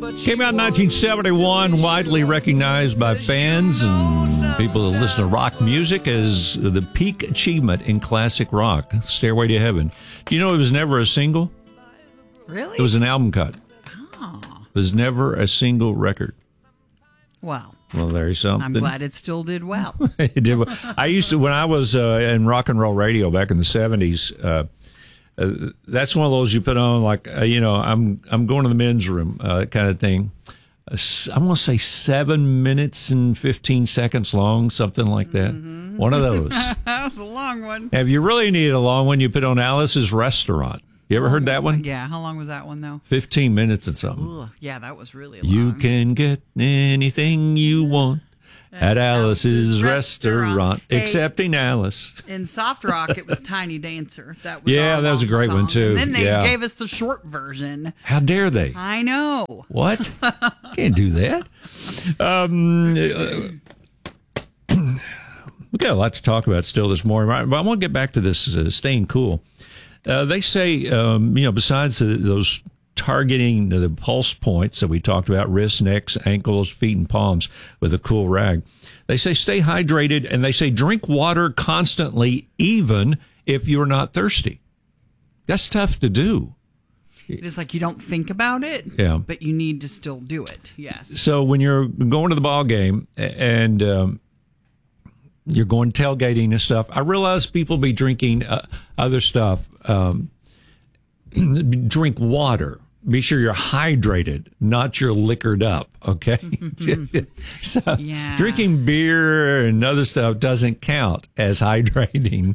Came out in 1971, widely recognized by fans and people that listen to rock music as the peak achievement in classic rock, Stairway to Heaven. Do you know it was never a single? Really? It was an album cut. Oh. It was never a single record. Wow. Well, there's something. I'm glad it still did well. It did. I used to, when I was in rock and roll radio back in the 70s, that's one of those you put on like, I'm going to the men's room kind of thing. I'm going to say 7 minutes and 15 seconds long, something like that. Mm-hmm. One of those. That was a long one. If you really need a long one, you put on Alice's Restaurant. You ever heard that one? Yeah. How long was that one, though? 15 minutes and something. Ooh, yeah, that was really long. You can get anything you want at Alice's Restaurant, hey, excepting Alice. In soft rock, it was Tiny Dancer. That was that was a great song. one, too. And then they yeah. gave us the short version. How dare they? I know. What? Can't do that. We got a lot to talk about still this morning, but I want to get back to this staying cool. They say, besides those targeting the pulse points that we talked about, wrists, necks, ankles, feet, and palms with a cool rag, they say stay hydrated, and they say drink water constantly, even if you're not thirsty. That's tough to do. It is like you don't think about it, yeah, but you need to still do it. Yes. So when you're going to the ball game and you're going tailgating and stuff, I realize people be drinking other stuff. Drink water. Be sure you're hydrated, not you're liquored up, okay? So yeah. Drinking beer and other stuff doesn't count as hydrating.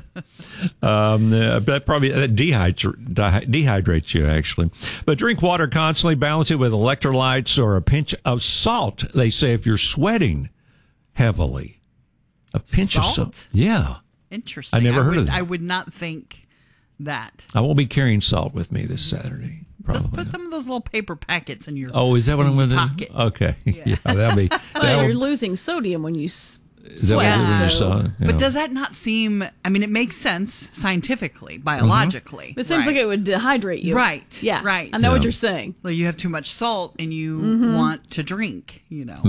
That probably dehydrates you, actually. But drink water constantly. Balance it with electrolytes or a pinch of salt, they say, if you're sweating heavily. A pinch of salt. Yeah. Interesting. I never heard of that. I would not think that. I won't be carrying salt with me this Saturday. Probably. Just put some of those little paper packets in your Oh, is that what I'm going to pocket. do? Okay. Yeah, that'll be. You're losing sodium when you Is that what you're doing? But does that not seem, I mean, it makes sense scientifically, biologically. Mm-hmm. It seems like it would dehydrate you. Right. Yeah. Right. I know what you're saying. Well, you have too much salt and you want to drink,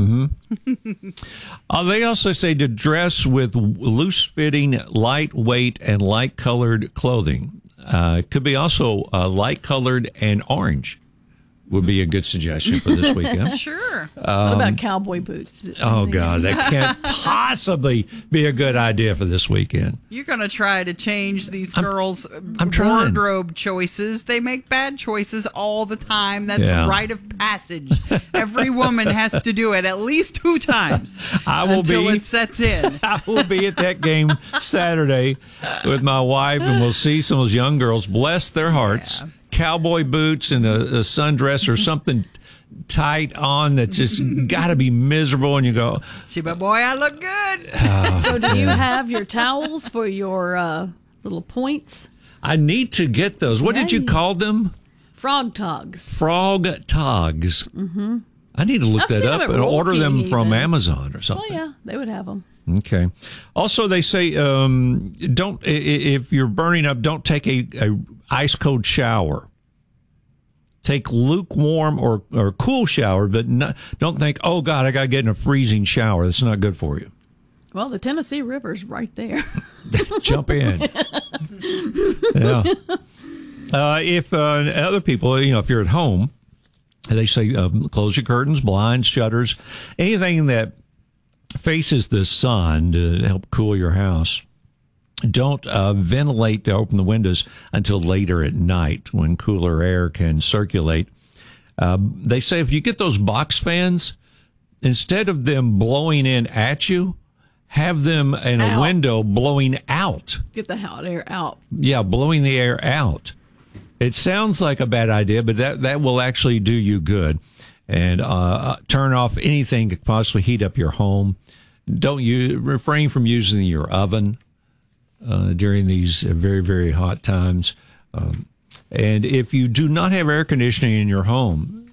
They also say to dress with loose-fitting, lightweight, and light-colored clothing. Could be also light-colored and orange would be a good suggestion for this weekend. Sure. What about cowboy boots? Oh, God, that can't possibly be a good idea for this weekend. You're going to try to change these girls' I'm trying. wardrobe choices. They make bad choices all the time. That's Yeah. a rite of passage. Every woman has to do it at least 2 times until it sets in. I will be at that game Saturday with my wife, and we'll see some of those young girls, bless their hearts, cowboy boots and a sundress or something tight on that just got to be miserable, and you go, See, but boy, I look good. So do you have your towels for your little points? I need to get those. What did you call them? Frog togs. Frog togs. Mm-hmm. I need to look that up and order them from Amazon or something. Oh, yeah, they would have them. Okay. Also, they say don't if you're burning up, don't take a ice cold shower. Take lukewarm or cool shower, but don't think, oh God, I got to get in a freezing shower. That's not good for you. Well, the Tennessee River's right there. Jump in. Yeah. If other people, if you're at home, they say close your curtains, blinds, shutters, anything that faces the sun to help cool your house. Don't ventilate to open the windows until later at night when cooler air can circulate. They say if you get those box fans, instead of them blowing in at you, have them in a window blowing out. Get the hot air out. Yeah, blowing the air out. It sounds like a bad idea, but that will actually do you good. And turn off anything that could possibly heat up your home. Refrain from using your oven during these very, very hot times. And if you do not have air conditioning in your home,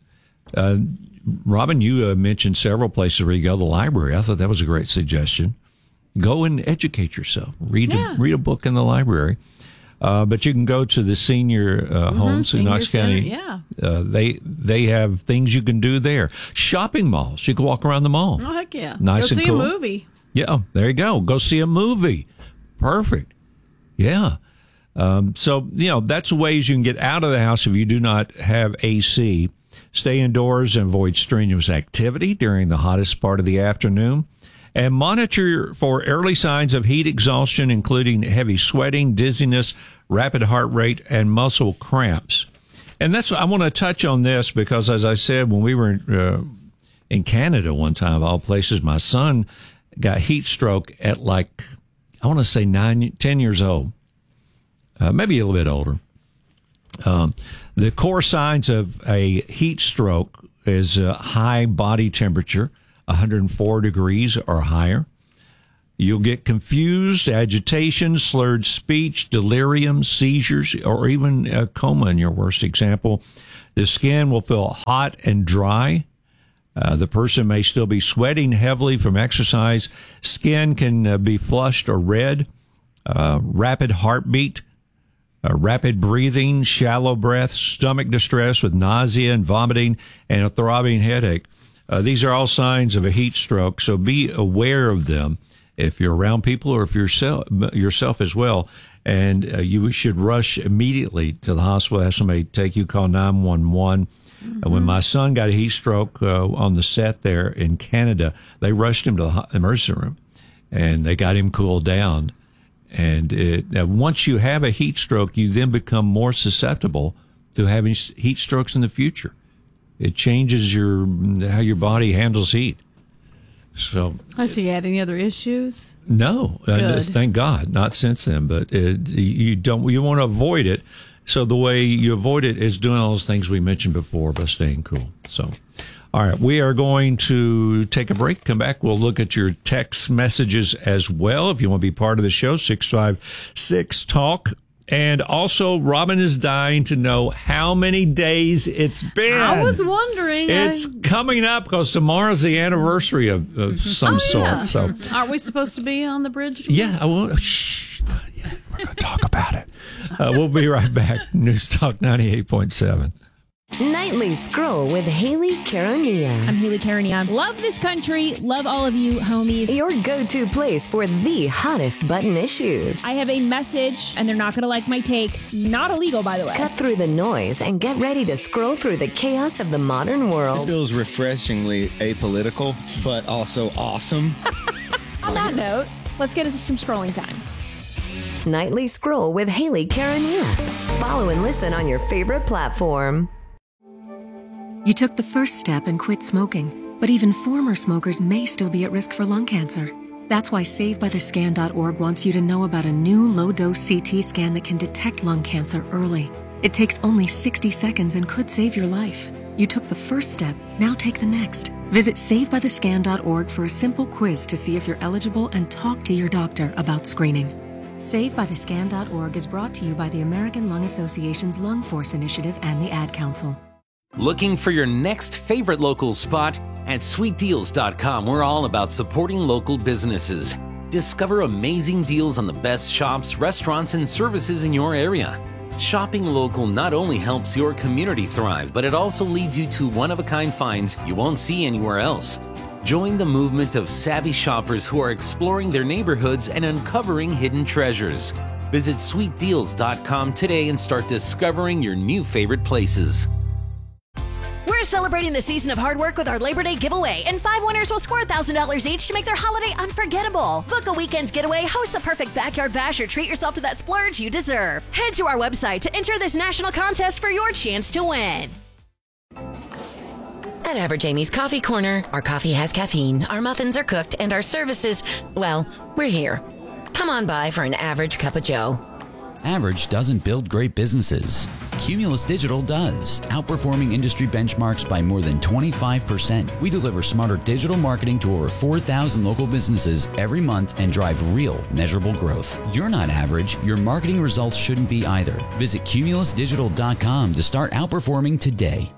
Robin, you mentioned several places where you go to the library. I thought that was a great suggestion. Go and educate yourself. Read a book in the library. But you can go to the senior homes in Knox County. Yeah. They have things you can do there. Shopping malls. You can walk around the mall. Oh, heck yeah. Nice and cool. Go see a movie. Yeah, there you go. Go see a movie. Perfect. Yeah. So, that's ways you can get out of the house if you do not have AC. Stay indoors and avoid strenuous activity during the hottest part of the afternoon. And monitor for early signs of heat exhaustion, including heavy sweating, dizziness, rapid heart rate, and muscle cramps. And I want to touch on this because, as I said, when we were in Canada one time, of all places, my son got heat stroke at I want to say 10 years old, maybe a little bit older. The core signs of a heat stroke is high body temperature, 104 degrees or higher. You'll get confused, agitation, slurred speech, delirium, seizures, or even a coma in your worst example. The skin will feel hot and dry. The person may still be sweating heavily from exercise. Skin can be flushed or red. Rapid heartbeat, rapid breathing, shallow breath, stomach distress with nausea and vomiting, and a throbbing headache. These are all signs of a heat stroke, so be aware of them if you're around people or if yourself as well. And you should rush immediately to the hospital, have somebody take you, call 911. When my son got a heat stroke on the set there in Canada, they rushed him to the emergency room, and they got him cooled down. And once you have a heat stroke, you then become more susceptible to having heat strokes in the future. It changes how your body handles heat. So, has he had any other issues? No, thank God, not since then. But you want to avoid it. So the way you avoid it is doing all those things we mentioned before by staying cool. So, all right, we are going to take a break. Come back. We'll look at your text messages as well. If you want to be part of the show, 656-TALK. And also, Robin is dying to know how many days it's been. I was wondering. It's coming up because tomorrow's the anniversary of some sort. Yeah. So, aren't we supposed to be on the bridge? Yeah, I will. Shh. Yeah, we're going to talk about it. We'll be right back. News Talk 98.7. Nightly Scroll with Haley Caronia. I'm Haley Caronia. Love this country. Love all of you, homies. Your go-to place for the hottest button issues. I have a message, and they're not going to like my take. Not illegal, by the way. Cut through the noise and get ready to scroll through the chaos of the modern world. This feels refreshingly apolitical, but also awesome. On that note, let's get into some scrolling time. Nightly Scroll with Haley Caronia. Follow and listen on your favorite platform. You took the first step and quit smoking, but even former smokers may still be at risk for lung cancer. That's why SaveByTheScan.org wants you to know about a new low-dose CT scan that can detect lung cancer early. It takes only 60 seconds and could save your life. You took the first step, now take the next. Visit SaveByTheScan.org for a simple quiz to see if you're eligible and talk to your doctor about screening. SaveByTheScan.org is brought to you by the American Lung Association's Lung Force Initiative and the Ad Council. Looking for your next favorite local spot? At SweetDeals.com, we're all about supporting local businesses. Discover amazing deals on the best shops, restaurants, and services in your area. Shopping local not only helps your community thrive, but it also leads you to one-of-a-kind finds you won't see anywhere else. Join the movement of savvy shoppers who are exploring their neighborhoods and uncovering hidden treasures. Visit SweetDeals.com today and start discovering your new favorite places. We're celebrating the season of hard work with our Labor Day giveaway, and 5 winners will score $1,000 each to make their holiday unforgettable. Book a weekend getaway, host the perfect backyard bash, or treat yourself to that splurge you deserve. Head to our website to enter this national contest for your chance to win. At Average Amy's Coffee Corner, our coffee has caffeine, our muffins are cooked, and our services, well, we're here. Come on by for an average cup of joe. Average doesn't build great businesses. Cumulus Digital does, outperforming industry benchmarks by more than 25%. We deliver smarter digital marketing to over 4,000 local businesses every month and drive real, measurable growth. You're not average. Your marketing results shouldn't be either. Visit CumulusDigital.com to start outperforming today.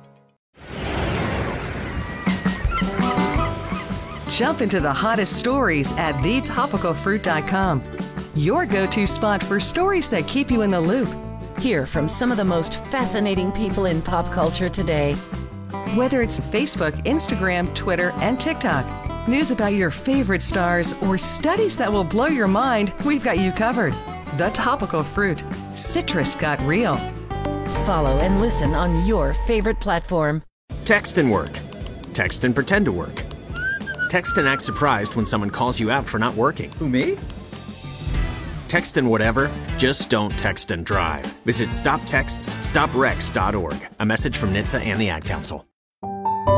Jump into the hottest stories at TheTopicalFruit.com. your go-to spot for stories that keep you in the loop. Hear from some of the most fascinating people in pop culture today. Whether it's Facebook, Instagram, Twitter, and TikTok, news about your favorite stars, or studies that will blow your mind, we've got you covered. The Topical Fruit. Citrus got real. Follow and listen on your favorite platform. Text and work. Text and pretend to work. Text and act surprised when someone calls you out for not working. Who, me? Text and whatever, just don't text and drive. Visit stoptextsstopwrecks.org. A message from NHTSA and the Ad Council.